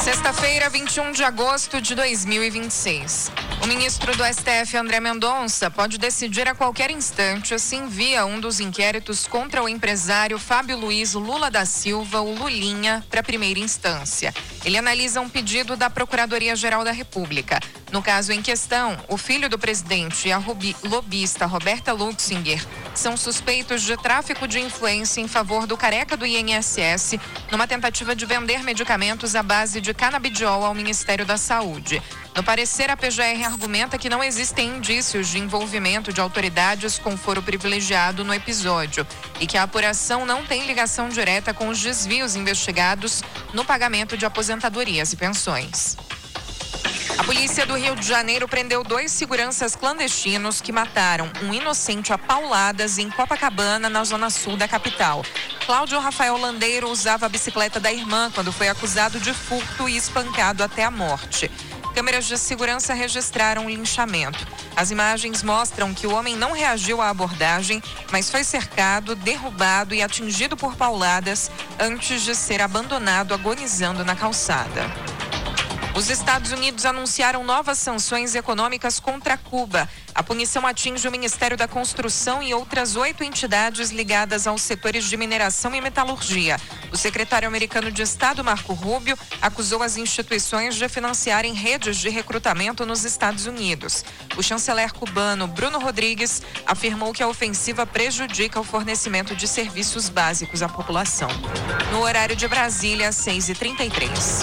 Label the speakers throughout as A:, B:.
A: Sexta-feira, 21 de agosto de 2026. O ministro do STF, André Mendonça, pode decidir a qualquer instante se envia um dos inquéritos contra o empresário Fábio Luiz Lula da Silva, o Lulinha, para a primeira instância. Ele analisa um pedido da Procuradoria-Geral da República. No caso em questão, o filho do presidente e a lobista Roberta Luxinger são suspeitos de tráfico de influência em favor do careca do INSS, numa tentativa de vender medicamentos à base de canabidiol ao Ministério da Saúde. No parecer, a PGR argumenta que não existem indícios de envolvimento de autoridades com foro privilegiado no episódio e que a apuração não tem ligação direta com os desvios investigados no pagamento de aposentadorias e pensões. A polícia do Rio de Janeiro prendeu 2 seguranças clandestinos que mataram um inocente a pauladas em Copacabana, na zona sul da capital. Cláudio Rafael Landeiro usava a bicicleta da irmã quando foi acusado de furto e espancado até a morte. Câmeras de segurança registraram o linchamento. As imagens mostram que o homem não reagiu à abordagem, mas foi cercado, derrubado e atingido por pauladas antes de ser abandonado agonizando na calçada. Os Estados Unidos anunciaram novas sanções econômicas contra Cuba. A punição atinge o Ministério da Construção e outras 8 entidades ligadas aos setores de mineração e metalurgia. O secretário americano de Estado, Marco Rubio, acusou as instituições de financiarem redes de recrutamento nos Estados Unidos. O chanceler cubano, Bruno Rodrigues, afirmou que a ofensiva prejudica o fornecimento de serviços básicos à população. No horário de Brasília, 6h33.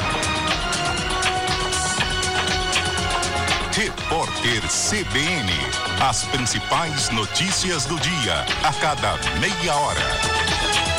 B: Repórter CBN. As principais notícias do dia, a cada meia hora.